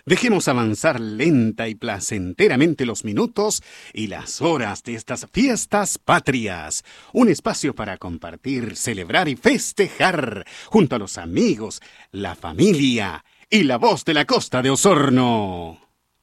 Dejemos avanzar lenta y placenteramente los minutos y las horas de estas fiestas patrias. Un espacio para compartir, celebrar y festejar junto a los amigos, la familia y la voz de la costa de Osorno.